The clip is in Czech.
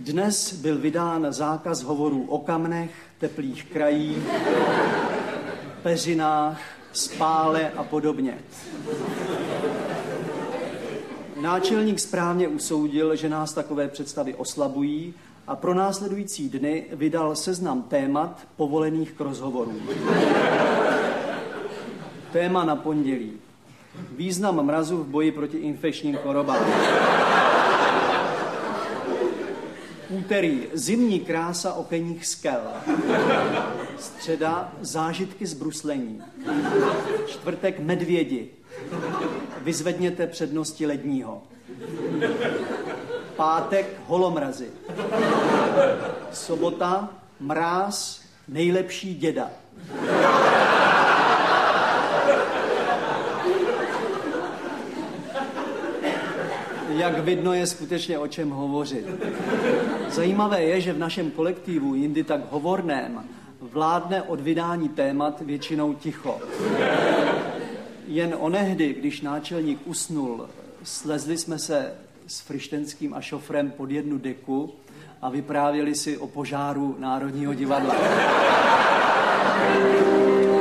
Dnes byl vydán zákaz hovorů o kamnech, teplých krajích, peřinách, spále a podobně. Náčelník správně usoudil, že nás takové představy oslabují a pro následující dny vydal seznam témat povolených k rozhovorům. Téma na pondělí. Význam mrazu v boji proti infekčním chorobám. Úterý. Zimní krása okenních skel. Středa. Zážitky z bruslení. Čtvrtek. Medvědi. Vyzvedněte přednosti ledního. Pátek. Holomrazy. Sobota. Mráz. Nejlepší děda. Jak vidno, je skutečně o čem hovořit. Zajímavé je, že v našem kolektivu, jindy tak hovorném, vládne od vydání témat většinou ticho. Jen onehdy, když náčelník usnul, slezli jsme se s Frištenským a šofrem pod jednu deku a vyprávěli si o požáru Národního divadla.